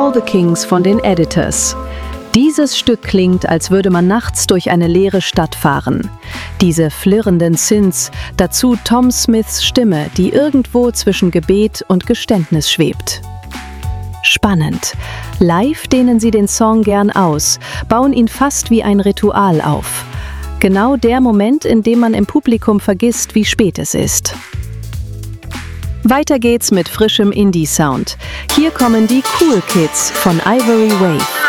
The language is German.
All the Kings von den Editors. Dieses Stück klingt, als würde man nachts durch eine leere Stadt fahren. Diese flirrenden Synths, dazu Tom Smiths Stimme, die irgendwo zwischen Gebet und Geständnis schwebt. Spannend. Live dehnen sie den Song gern aus, bauen ihn fast wie ein Ritual auf. Genau der Moment, in dem man im Publikum vergisst, wie spät es ist. Weiter geht's mit frischem Indie-Sound. Hier kommen die Cool Kids von Ivory Wave.